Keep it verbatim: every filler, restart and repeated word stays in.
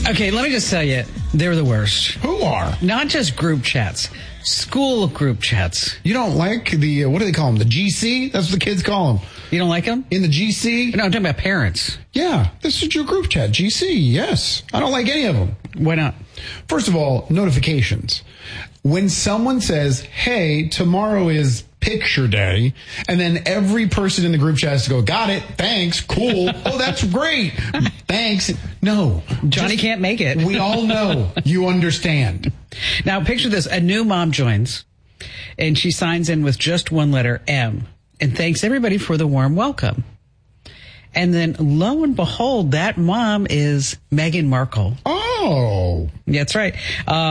Okay, let me just tell you, they're the worst. Who are? Not just group chats, school group chats. You don't like the, uh, what do they call them, the G C? That's what the kids call them. You don't like them? In the G C? No, I'm talking about parents. Yeah, this is your group chat, G C, yes. I don't like any of them. Why not? First of all, notifications. When someone says, hey, tomorrow is picture day, and then every person in the group chat has to go, got it, thanks, cool, oh, that's great, thanks. No. Johnny just, can't make it. We all know you understand. Now, picture this. A new mom joins, and she signs in with just one letter, M, and thanks everybody for the warm welcome. And then, lo and behold, that mom is Meghan Markle. Oh. That's right. Uh,